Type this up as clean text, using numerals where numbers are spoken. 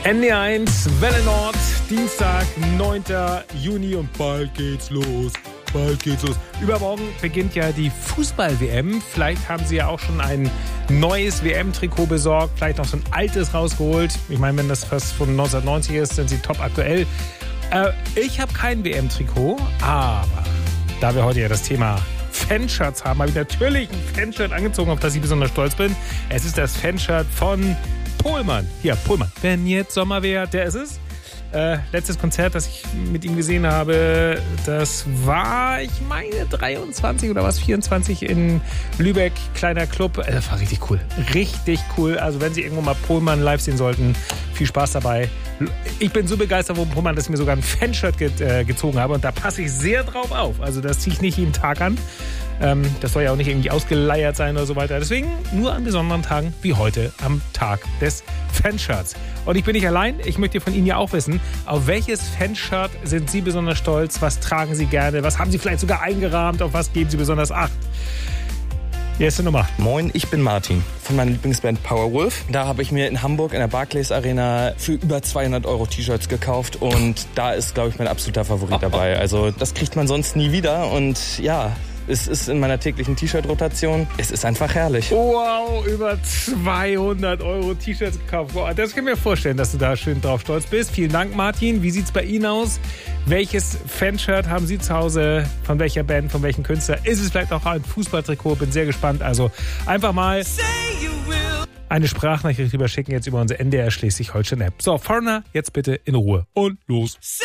NDR1, Welle Nord, Dienstag, 9. Juni und bald geht's los. Übermorgen beginnt ja die Fußball-WM. Vielleicht haben Sie ja auch schon ein neues WM-Trikot besorgt, vielleicht noch so ein altes rausgeholt. Ich meine, wenn das fast von 1990 ist, sind Sie top aktuell. Ich habe kein WM-Trikot, aber da wir heute ja das Thema Fanshirts haben, habe ich natürlich ein Fanshirt angezogen, auf das ich besonders stolz bin. Es ist das Fanshirt von Pohlmann. Hier, Pohlmann. Wenn jetzt Sommer wäre, der ist es. Letztes Konzert, das ich mit ihm gesehen habe, das war, ich meine, 23 oder was, 24 in Lübeck, kleiner Club. Das war richtig cool. Richtig cool. Also wenn Sie irgendwo mal Pohlmann live sehen sollten, viel Spaß dabei. Ich bin so begeistert von Pohlmann, dass ich mir sogar ein Fanshirt gezogen habe und da passe ich sehr drauf auf. Also das ziehe ich nicht jeden Tag an. Das soll ja auch nicht irgendwie ausgeleiert sein oder so weiter. Deswegen nur an besonderen Tagen wie heute am Tag des Fanshirts. Und ich bin nicht allein. Ich möchte von Ihnen ja auch wissen, auf welches Fanshirt sind Sie besonders stolz? Was tragen Sie gerne? Was haben Sie vielleicht sogar eingerahmt? Auf was geben Sie besonders Acht? Erste Nummer. Moin, ich bin Martin von meiner Lieblingsband Powerwolf. Da habe ich mir in Hamburg in der Barclays Arena für über 200 € T-Shirts gekauft und da ist, glaube ich, mein absoluter Favorit dabei. Also das kriegt man sonst nie wieder und ja, es ist in meiner täglichen T-Shirt-Rotation. Es ist einfach herrlich. Wow, über 200 € T-Shirts gekauft. Wow, das kann ich mir vorstellen, dass du da schön drauf stolz bist. Vielen Dank, Martin. Wie sieht's bei Ihnen aus? Welches Fanshirt haben Sie zu Hause? Von welcher Band, von welchem Künstler? Ist es vielleicht auch ein Fußballtrikot? Bin sehr gespannt. Also einfach mal eine Sprachnachricht rüberschicken jetzt über unsere NDR Schleswig-Holstein-App. So, Foreigner, jetzt bitte in Ruhe und los.